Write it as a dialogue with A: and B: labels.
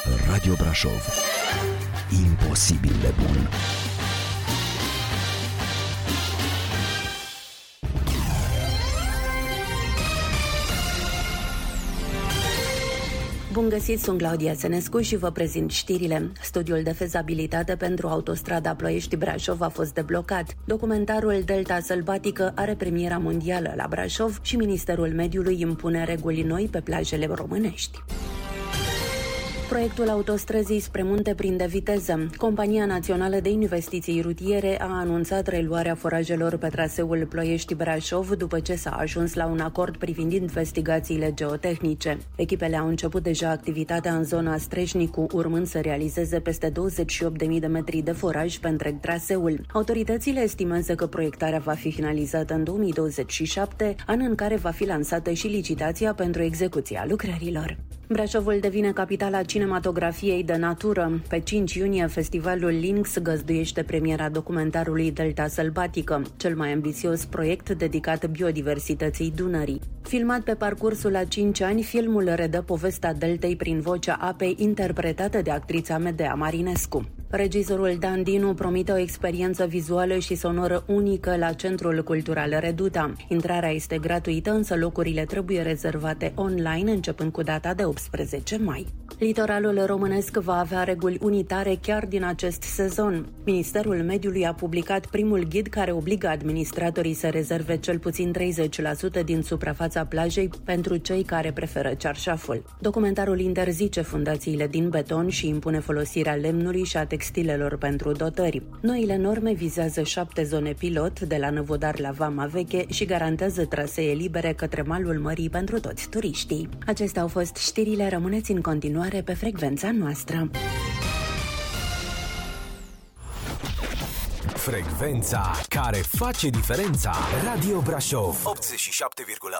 A: Radio Brașov. Imposibil de bun.
B: Bun găsit, sunt Claudia Senescu și vă prezint știrile. Studiul de fezabilitate pentru autostrada Ploiești-Brașov a fost deblocat. Documentarul Delta Sălbatică are premiera mondială la Brașov și Ministerul Mediului impune reguli noi pe plajele românești. Proiectul autostrăzii spre Munte prinde viteză. Compania Națională de Investiții Rutiere a anunțat reluarea forajelor pe traseul Ploiești-Brașov după ce s-a ajuns la un acord privind investigațiile geotehnice. Echipele au început deja activitatea în zona Streșnicu, urmând să realizeze peste 28.000 de metri de foraj pe întreg traseul. Autoritățile estimează că proiectarea va fi finalizată în 2027, an în care va fi lansată și licitația pentru execuția lucrărilor. Brașovul devine capitala cinematografiei de natură. Pe 5 iunie, festivalul Lynx găzduiește premiera documentarului Delta Sălbatică, cel mai ambițios proiect dedicat biodiversității Dunării. Filmat pe parcursul a 5 ani, filmul redă povestea deltei prin vocea apei interpretată de actrița Medea Marinescu. Regizorul Dan Dinu promite o experiență vizuală și sonoră unică la Centrul Cultural Reduta. Intrarea este gratuită, însă locurile trebuie rezervate online începând cu data de 18 mai. Litoralul românesc va avea reguli unitare chiar din acest sezon. Ministerul Mediului a publicat primul ghid care obligă administratorii să rezerve cel puțin 30% din suprafața plajei pentru cei care preferă cearșaful. Documentarul interzice fundațiile din beton și impune folosirea lemnului și a textilelor pentru dotări. Noile norme vizează 7 zone pilot, de la Năvodar la Vama Veche, și garantează trasee libere către malul mării pentru toți turiștii. Acestea au fost știrile, rămâneți în continuare pe frecvența noastră.
A: Frecvența care face diferența. Radio Brașov 87,1.